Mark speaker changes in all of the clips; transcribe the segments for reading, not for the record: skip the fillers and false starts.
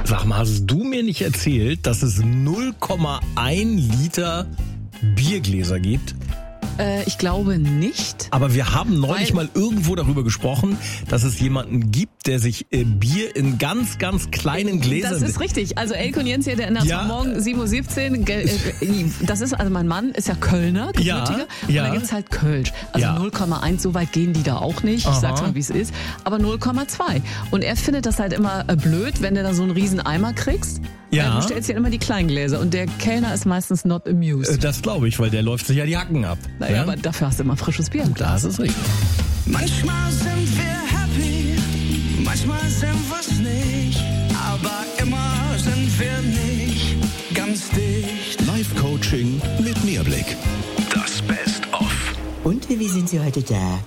Speaker 1: Sag mal, hast du mir nicht erzählt, dass es 0,1 Liter Biergläser gibt?
Speaker 2: Ich glaube nicht.
Speaker 1: Aber wir haben neulich mal irgendwo darüber gesprochen, dass es jemanden gibt, der sich Bier in ganz, ganz kleinen Gläsern...
Speaker 2: Das ist richtig. Also Elke und Jens hier, der in der Morgen 7.17 Uhr, das ist, also mein Mann ist ja Kölner, gebürtiger, und da gibt's halt Kölsch. Also 0,1, so weit gehen die da auch nicht. Ich sag's mal, wie es ist. Aber 0,2. Und er findet das halt immer blöd, wenn du da so einen riesen Eimer kriegst.
Speaker 1: Ja.
Speaker 2: Du stellst ja immer die kleinen Gläser und der Kellner ist meistens not amused.
Speaker 1: Das glaube ich, weil der läuft sich ja die Hacken ab.
Speaker 2: Naja, aber dafür hast du immer frisches Bier im Glas.
Speaker 1: Das ist richtig.
Speaker 3: Manchmal sind wir happy, manchmal sind wir's nicht, aber immer sind wir nicht ganz dicht.
Speaker 4: Live-Coaching mit Mehrblick. Das Best-of.
Speaker 5: Und wie sind Sie heute da?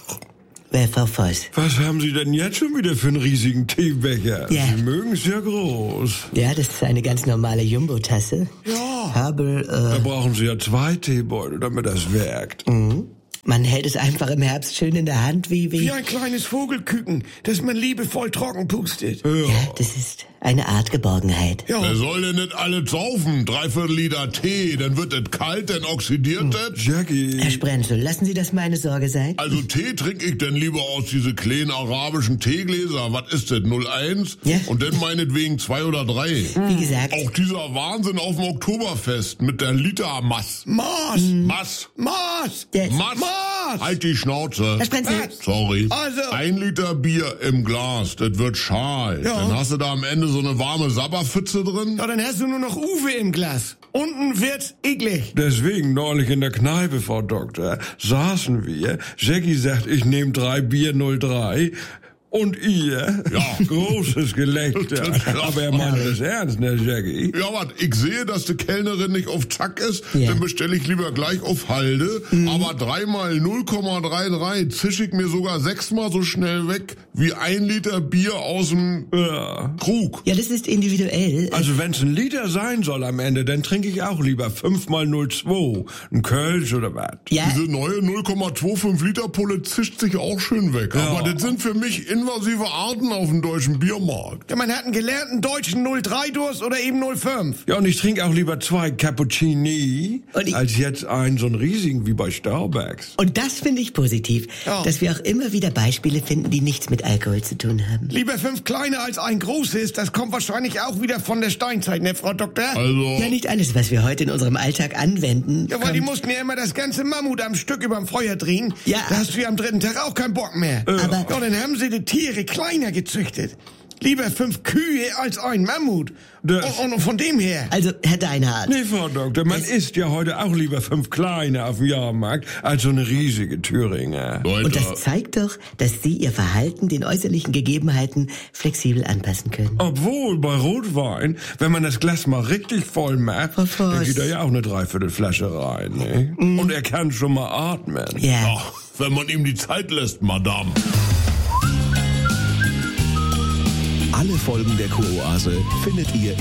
Speaker 5: Frau Voss.
Speaker 6: Was haben Sie denn jetzt schon wieder für einen riesigen Teebecher?
Speaker 5: Ja.
Speaker 6: Sie mögen es ja groß.
Speaker 5: Ja, das ist eine ganz normale Jumbo-Tasse.
Speaker 6: Ja.
Speaker 5: Habe,
Speaker 6: Da brauchen Sie ja 2 Teebeutel, damit das wirkt.
Speaker 5: man hält es einfach im Herbst schön in der Hand,
Speaker 6: Wie ein kleines Vogelküken, das man liebevoll trocken pustet.
Speaker 5: Ja, das ist eine Art Geborgenheit.
Speaker 6: Ja.
Speaker 7: Wer soll denn nicht alle saufen? 3/4 Liter Tee, dann wird es kalt, dann oxidiert das.
Speaker 6: Jackie.
Speaker 5: Herr Sprenzel, lassen Sie das meine Sorge sein?
Speaker 7: Also Tee trinke ich denn lieber aus diese kleinen arabischen Teegläser. Was ist das, 0,1?
Speaker 5: Ja.
Speaker 7: Und dann meinetwegen 2 oder 3.
Speaker 5: Wie gesagt,
Speaker 7: Auch dieser Wahnsinn auf dem Oktoberfest mit der Litermaß.
Speaker 6: Maß.
Speaker 7: Maß.
Speaker 6: Maß.
Speaker 5: Yes.
Speaker 7: Maß.
Speaker 6: Maß.
Speaker 7: Halt die Schnauze.
Speaker 5: Herr Sprenzel.
Speaker 7: Sorry.
Speaker 6: Also.
Speaker 7: 1 Liter Bier im Glas, das wird schal.
Speaker 6: Ja.
Speaker 7: Dann hast du da am Ende so eine warme Sabberpfütze drin.
Speaker 6: Ja, dann hast du nur noch Uwe im Glas. Unten wird's eklig. Deswegen neulich in der Kneipe, Frau Doktor, saßen wir. Jackie sagt, ich nehme 3 Bier 03. Und ihr?
Speaker 7: Ja.
Speaker 6: Großes Gelächter. Aber er meinte das ernst, ne, Jackie?
Speaker 7: Ja, warte, ich sehe, dass die Kellnerin nicht auf Zack ist,
Speaker 5: Ja.
Speaker 7: dann bestelle ich lieber gleich auf Halde. Aber 3 mal 0,33 zisch ich mir sogar 6-mal so schnell weg wie 1 Liter Bier aus dem Krug.
Speaker 5: ja, das ist individuell.
Speaker 6: Also wenn's 1 Liter sein soll am Ende, dann trinke ich auch lieber 5 mal 02. Ein Kölsch oder was?
Speaker 5: Ja,
Speaker 7: Diese neue 0,25 Liter Pulle zischt sich auch schön weg.
Speaker 6: Ja.
Speaker 7: Aber das sind für mich invasive Arten auf dem deutschen Biermarkt.
Speaker 8: Ja, man hat einen gelernten deutschen 03-Durst oder eben 05.
Speaker 6: Ja, und ich trinke auch lieber 2 Cappuccini,
Speaker 5: Und ich-
Speaker 6: als jetzt einen so einen riesigen wie bei Starbucks.
Speaker 5: und das finde ich positiv,
Speaker 8: Ja.
Speaker 5: dass wir auch immer wieder Beispiele finden, die nichts mit Alkohol zu tun haben.
Speaker 8: Lieber 5 kleine als ein großes, das kommt wahrscheinlich auch wieder von der Steinzeit, ne, Frau Doktor?
Speaker 7: Also,
Speaker 5: Ja, nicht alles, was wir heute in unserem Alltag anwenden,
Speaker 8: Ja, weil die
Speaker 5: kommt-
Speaker 8: mussten ja immer das ganze Mammut am Stück überm Feuer drehen.
Speaker 5: Ja.
Speaker 8: Da hast du ja am 3. Tag auch keinen Bock mehr.
Speaker 5: Aber-
Speaker 8: Ja, dann haben sie die Tiere kleiner gezüchtet. Lieber 5 Kühe als ein Mammut.
Speaker 6: Das-
Speaker 8: Und von dem her.
Speaker 5: Also, Herr Deinhardt,
Speaker 6: Nee, Frau Doktor, man isst ja heute auch lieber 5 kleine auf dem Jahrmarkt als so eine riesige Thüringer.
Speaker 7: Leute,
Speaker 5: und das zeigt doch, dass Sie Ihr Verhalten den äußerlichen Gegebenheiten flexibel anpassen können.
Speaker 6: Obwohl bei Rotwein, wenn man das Glas mal richtig voll macht,
Speaker 5: Frau Voss.
Speaker 6: dann geht da ja auch eine Dreiviertelflasche rein, ne? Und er kann schon mal atmen.
Speaker 5: Ja.
Speaker 7: ach, wenn man ihm die Zeit lässt, Madame.
Speaker 4: Alle Folgen der Kuroase findet ihr